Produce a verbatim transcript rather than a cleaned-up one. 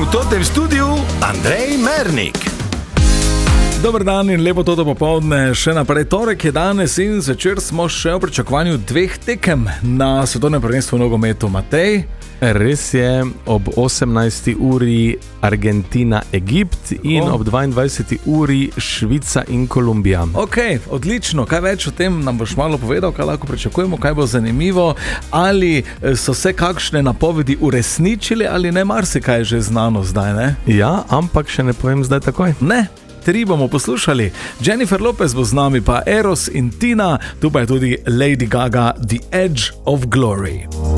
V totem studiu Andrej Mernik. Dober dan in lepo toto popoldne, še naprej torek je danes in zvečer smo še v pričakovanju dveh tekem na svetovnem prvenstvu v nogometu. Matej? Res je, ob osemnajsti uri Argentina, Egipt in oh. ob dvaindvajseti uri Švica in Kolumbija. Ok, odlično, kaj več o tem nam boš malo povedal, kaj lahko pričakujemo, kaj bo zanimivo, ali so se kakšne napovedi uresničili ali ne, marsikaj je že znano zdaj, ne? Ja, ampak še ne povem zdaj takoj. Ne. Tri bomo poslušali. Jennifer Lopez bo z nami, pa Eros in Tina, tu pa je tudi Lady Gaga, The Edge of Glory.